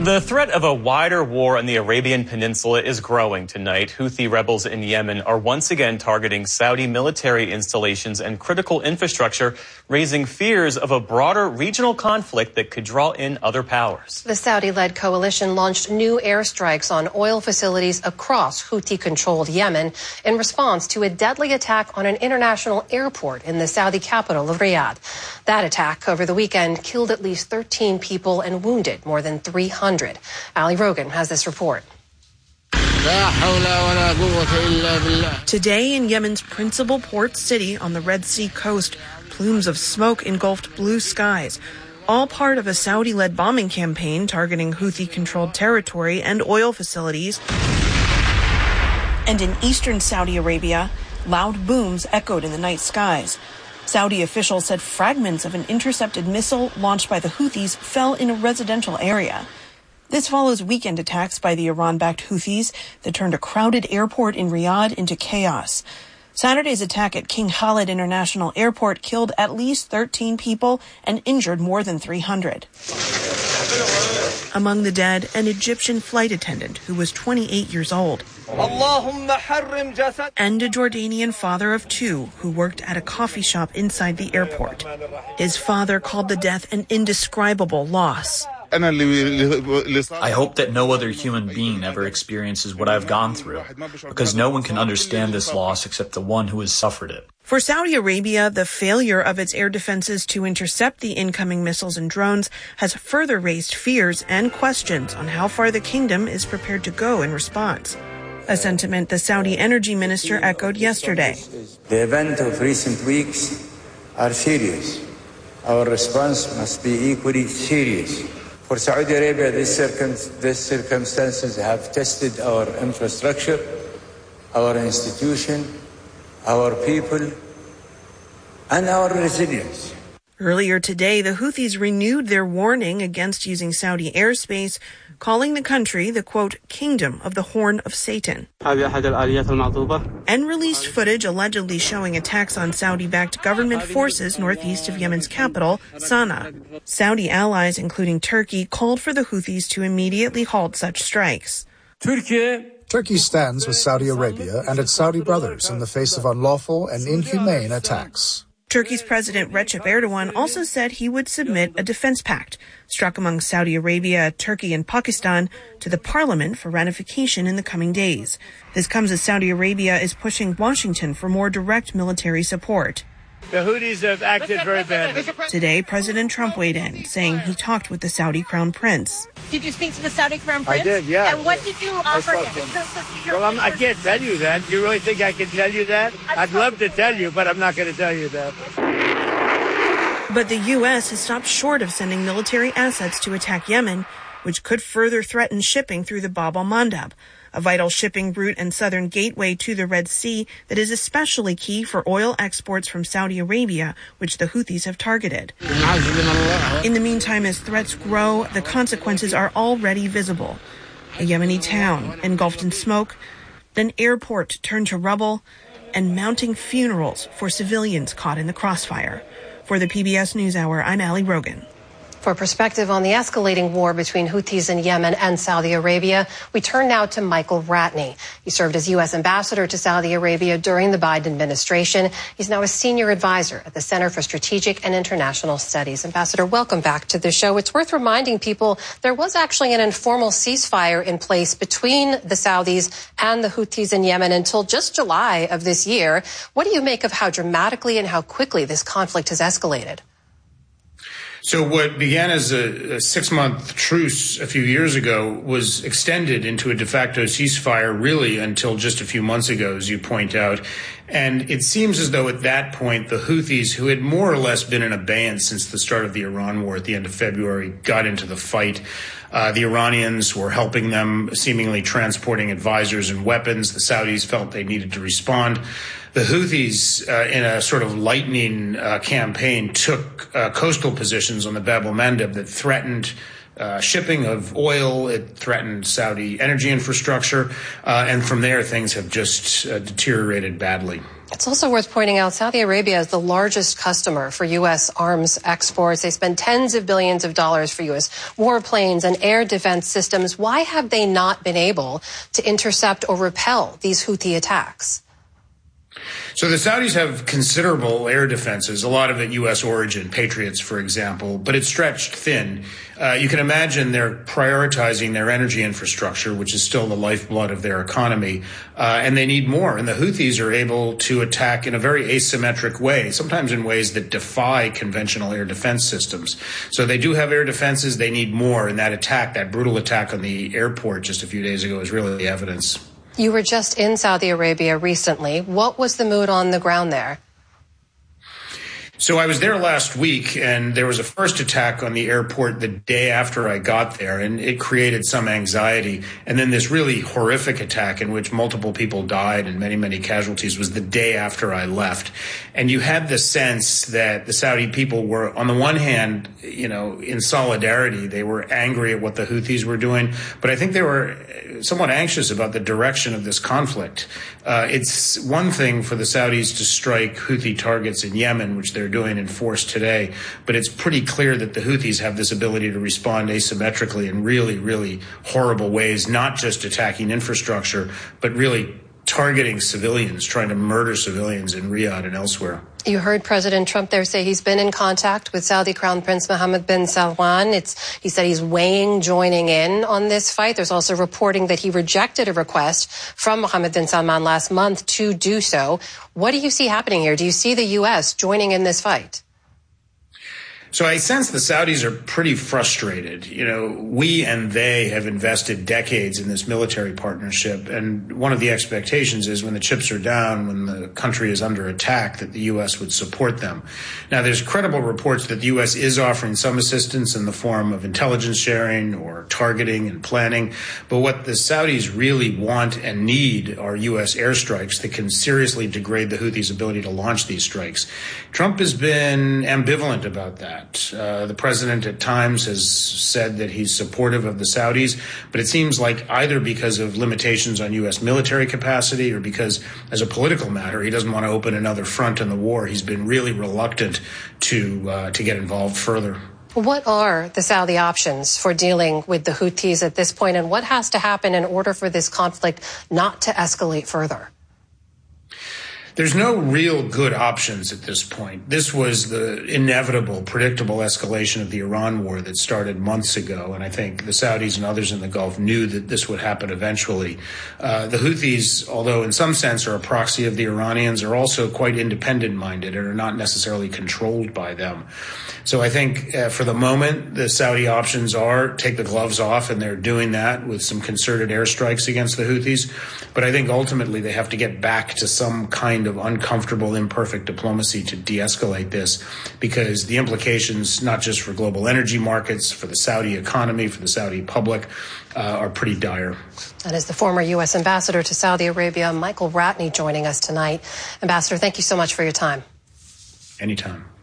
The threat of a wider war in the Arabian Peninsula is growing tonight. Houthi rebels in Yemen are once again targeting Saudi military installations and critical infrastructure, raising fears of a broader regional conflict that could draw in other powers. The Saudi-led coalition launched new airstrikes on oil facilities across Houthi-controlled Yemen in response to a deadly attack on an international airport in the Saudi capital of Riyadh. That attack over the weekend killed at least 13 people and wounded more than 300. Ali Rogan has this report. Today in Yemen's principal port city on the Red Sea coast, plumes of smoke engulfed blue skies, all part of a Saudi-led bombing campaign targeting Houthi-controlled territory and oil facilities. And in eastern Saudi Arabia, loud booms echoed in the night skies. Saudi officials said fragments of an intercepted missile launched by the Houthis fell in a residential area. This follows weekend attacks by the Iran-backed Houthis that turned a crowded airport in Riyadh into chaos. Saturday's attack at King Khalid International Airport killed at least 13 people and injured more than 300. Among the dead, an Egyptian flight attendant who was 28 years old. And a Jordanian father of two who worked at a coffee shop inside the airport. His father called the death an indescribable loss. I hope that no other human being ever experiences what I've gone through, because no one can understand this loss except the one who has suffered it. For Saudi Arabia, the failure of its air defenses to intercept the incoming missiles and drones has further raised fears and questions on how far the kingdom is prepared to go in response. A sentiment the Saudi energy minister echoed yesterday. The events of recent weeks are serious. Our response must be equally serious. For Saudi Arabia, these circumstances have tested our infrastructure, our institution, our people, and our resilience. Earlier today, the Houthis renewed their warning against using Saudi airspace, calling the country the, quote, kingdom of the Horn of Satan, and released footage allegedly showing attacks on Saudi-backed government forces northeast of Yemen's capital, Sana'a. Saudi allies, including Turkey, called for the Houthis to immediately halt such strikes. Turkey stands with Saudi Arabia and its Saudi brothers in the face of unlawful and inhumane attacks. Turkey's President Recep Erdogan also said he would submit a defense pact struck among Saudi Arabia, Turkey, and Pakistan to the parliament for ratification in the coming days. This comes as Saudi Arabia is pushing Washington for more direct military support. The Houthis have acted very badly. Today, President Trump weighed in, saying he talked with the Saudi Crown Prince. Did you speak to the Saudi Crown Prince? I did, yeah. And what did you offer him? Well, I can't tell you that. You really think I can tell you that? I'd love to tell you, but I'm not going to tell you that. But the U.S. has stopped short of sending military assets to attack Yemen, which could further threaten shipping through the Bab al-Mandab, a vital shipping route and southern gateway to the Red Sea that is especially key for oil exports from Saudi Arabia, which the Houthis have targeted. In the meantime, as threats grow, the consequences are already visible. A Yemeni town engulfed in smoke, an airport turned to rubble, and mounting funerals for civilians caught in the crossfire. For the PBS NewsHour, I'm Ali Rogan. For perspective on the escalating war between Houthis in Yemen and Saudi Arabia, we turn now to Michael Ratney. He served as U.S. ambassador to Saudi Arabia during the Biden administration. He's now a senior advisor at the Center for Strategic and International Studies. Ambassador, welcome back to the show. It's worth reminding people there was actually an informal ceasefire in place between the Saudis and the Houthis in Yemen until just July of this year. What do you make of how dramatically and how quickly this conflict has escalated? So what began as a 6-month truce a few years ago was extended into a de facto ceasefire really until just a few months ago, as you point out. And it seems as though at that point, the Houthis, who had more or less been in abeyance since the start of the Iran war at the end of February, got into the fight. The Iranians were helping them, seemingly transporting advisors and weapons. The Saudis felt they needed to respond. The Houthis, in a sort of lightning campaign, took coastal positions on the Bab al-Mandab that threatened shipping of oil. It threatened Saudi energy infrastructure. And from there, things have just deteriorated badly. It's also worth pointing out Saudi Arabia is the largest customer for U.S. arms exports. They spend tens of billions of dollars for U.S. warplanes and air defense systems. Why have they not been able to intercept or repel these Houthi attacks? So the Saudis have considerable air defenses, a lot of it U.S. origin, Patriots, for example, but it's stretched thin. You can imagine they're prioritizing their energy infrastructure, which is still the lifeblood of their economy, and they need more. And the Houthis are able to attack in a very asymmetric way, sometimes in ways that defy conventional air defense systems. So they do have air defenses. They need more. And that attack, that brutal attack on the airport just a few days ago is really the evidence. You were just in Saudi Arabia recently. What was the mood on the ground there? So I was there last week, and there was a first attack on the airport the day after I got there, and it created some anxiety. And then this really horrific attack in which multiple people died and many, many casualties was the day after I left. And you had the sense that the Saudi people were, on the one hand, in solidarity. They were angry at what the Houthis were doing, but I think they were somewhat anxious about the direction of this conflict. It's one thing for the Saudis to strike Houthi targets in Yemen, which they're doing in force today, but it's pretty clear that the Houthis have this ability to respond asymmetrically in really, really horrible ways, not just attacking infrastructure, but really targeting civilians, trying to murder civilians in Riyadh and elsewhere. You heard President Trump there say he's been in contact with Saudi Crown Prince Mohammed bin Salman. He said he's weighing joining in on this fight. There's also reporting that he rejected a request from Mohammed bin Salman last month to do so. What do you see happening here? Do you see the U.S. joining in this fight? So I sense the Saudis are pretty frustrated. We and they have invested decades in this military partnership. And one of the expectations is when the chips are down, when the country is under attack, that the U.S. would support them. Now, there's credible reports that the U.S. is offering some assistance in the form of intelligence sharing or targeting and planning. But what the Saudis really want and need are U.S. airstrikes that can seriously degrade the Houthis' ability to launch these strikes. Trump has been ambivalent about that. The president at times has said that he's supportive of the Saudis, but it seems like either because of limitations on U.S. military capacity or because, as a political matter, he doesn't want to open another front in the war. He's been really reluctant to get involved further. What are the Saudi options for dealing with the Houthis at this point, and what has to happen in order for this conflict not to escalate further? There's no real good options at this point. This was the inevitable, predictable escalation of the Iran war that started months ago, and I think the Saudis and others in the Gulf knew that this would happen eventually. The Houthis, although in some sense are a proxy of the Iranians, are also quite independent-minded and are not necessarily controlled by them. So I think for the moment, the Saudi options are take the gloves off, and they're doing that with some concerted airstrikes against the Houthis. But I think ultimately they have to get back to some kind of uncomfortable, imperfect diplomacy to de-escalate this, because the implications, not just for global energy markets, for the Saudi economy, for the Saudi public, are pretty dire. That is the former U.S. ambassador to Saudi Arabia, Michael Ratney, joining us tonight. Ambassador, thank you so much for your time. Anytime.